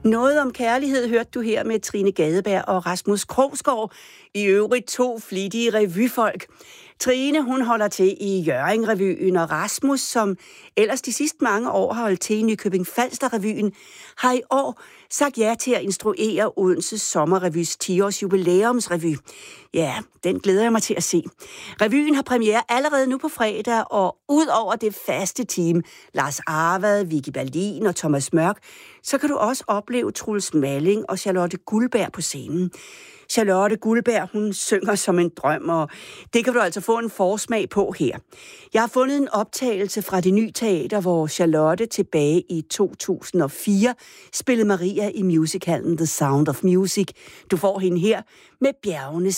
Noget om kærlighed hørte du her med Trine Gadeberg og Rasmus Krogsgaard, i øvrigt 2 flittige revyfolk. Trine, hun holder til i Hjørring-revyen, og Rasmus, som ellers de sidste mange år har holdt til i Nykøbing Falster-revyen, har i år sagt ja til at instruere Odenses Sommerrevys 10-års jubilæumsrevy. Ja, den glæder jeg mig til at se. Revyen har premiere allerede nu på fredag, og ud over det faste team, Lars Arvad, Vicky Berlin og Thomas Mørk, så kan du også opleve Truls Malling og Charlotte Guldberg på scenen. Charlotte Guldberg, hun synger som en drøm, og det kan du altså få en forsmag på her. Jeg har fundet en optagelse fra Det Ny Teater, hvor Charlotte tilbage i 2004 spillede Maria i musicalen The Sound of Music. Du får hende her med Bjergenes